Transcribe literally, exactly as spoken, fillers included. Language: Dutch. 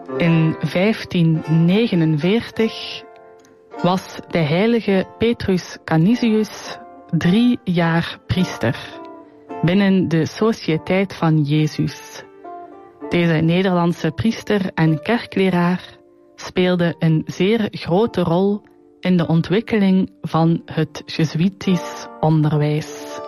In vijftien negenenveertig was de heilige Petrus Canisius drie jaar priester binnen de Sociëteit van Jezus. Deze Nederlandse priester en kerkleraar speelde een zeer grote rol in de ontwikkeling van het Jezuïtisch onderwijs.